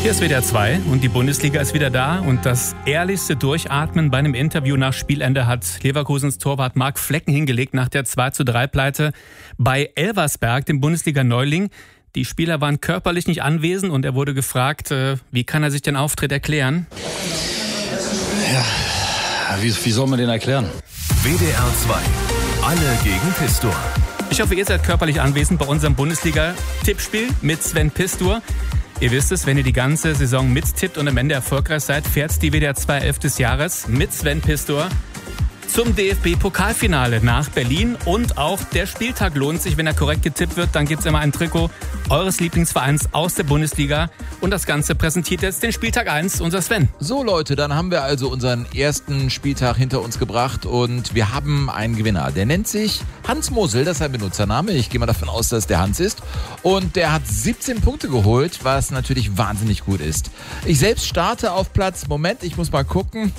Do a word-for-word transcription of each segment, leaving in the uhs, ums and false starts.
Hier ist W D R zwei und die Bundesliga ist wieder da. Und das ehrlichste Durchatmen bei einem Interview nach Spielende hat Leverkusens Torwart Marc Flecken hingelegt nach der zwei zu drei Pleite bei Elversberg, dem Bundesliga-Neuling. Die Spieler waren körperlich nicht anwesend und er wurde gefragt, äh, wie kann er sich den Auftritt erklären? Ja, wie, wie soll man den erklären? W D R zwei. Alle gegen Pistor. Ich hoffe, ihr seid körperlich anwesend bei unserem Bundesliga-Tippspiel mit Sven Pistor. Ihr wisst es, wenn ihr die ganze Saison mittippt und am Ende erfolgreich seid, fährt die W D R zwei elf des Jahres mit Sven Pistor zum D F B-Pokalfinale nach Berlin. Und auch der Spieltag lohnt sich, wenn er korrekt getippt wird. Dann gibt es immer ein Trikot eures Lieblingsvereins aus der Bundesliga. Und das Ganze präsentiert jetzt den Spieltag eins, unser Sven. So Leute, dann haben wir also unseren ersten Spieltag hinter uns gebracht und wir haben einen Gewinner. Der nennt sich Hans Mosel, das ist sein Benutzername. Ich gehe mal davon aus, dass der Hans ist. Und der hat siebzehn Punkte geholt, was natürlich wahnsinnig gut ist. Ich selbst starte auf Platz, Moment, ich muss mal gucken,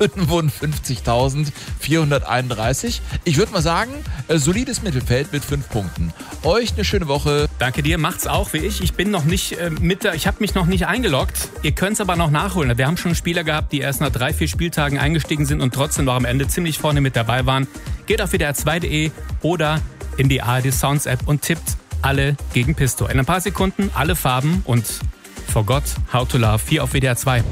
fünfundfünfzigtausendvierhunderteinunddreißig. Ich würde mal sagen, äh, solides Mittelfeld mit fünf Punkten. Euch eine schöne Woche. Danke dir, macht's auch wie ich. Ich bin noch nicht äh, mit der, ich habe mich noch nicht eingeloggt. Ihr könnt's aber noch nachholen. Wir haben schon Spieler gehabt, die erst nach drei, vier Spieltagen eingestiegen sind und trotzdem noch am Ende ziemlich vorne mit dabei waren. Geht auf W D R zwei punkt de oder in die A R D Sounds App und tippt alle gegen Pistor. In ein paar Sekunden alle Farben und Forgot How to Love hier auf W D R zwei.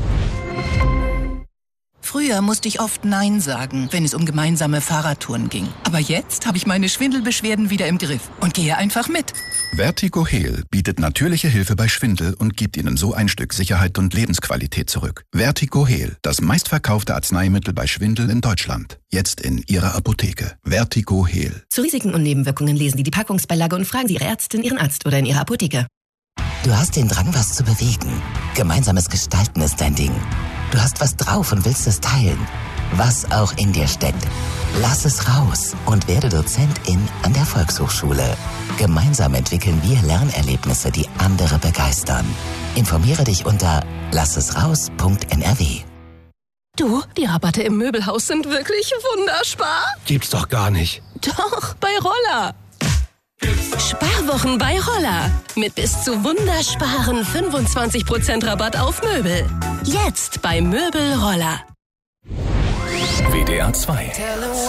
Früher musste ich oft Nein sagen, wenn es um gemeinsame Fahrradtouren ging. Aber jetzt habe ich meine Schwindelbeschwerden wieder im Griff und gehe einfach mit. Vertigo Heal bietet natürliche Hilfe bei Schwindel und gibt Ihnen so ein Stück Sicherheit und Lebensqualität zurück. Vertigo Heal, das meistverkaufte Arzneimittel bei Schwindel in Deutschland. Jetzt in Ihrer Apotheke. Vertigo Heal. Zu Risiken und Nebenwirkungen lesen Sie die Packungsbeilage und fragen Sie Ihre Ärztin, Ihren Arzt oder in Ihrer Apotheke. Du hast den Drang, was zu bewegen. Gemeinsames Gestalten ist dein Ding. Du hast was drauf und willst es teilen. Was auch in dir steckt. Lass es raus und werde Dozentin an der Volkshochschule. Gemeinsam entwickeln wir Lernerlebnisse, die andere begeistern. Informiere dich unter lassesraus punkt n r w. Du, die Rabatte im Möbelhaus sind wirklich wunderspar. Gibt's doch gar nicht. Doch, bei Roller. Sparwochen bei Roller. Mit bis zu wundersparen fünfundzwanzig Prozent Rabatt auf Möbel. Jetzt bei Möbel Roller. W D R zwei.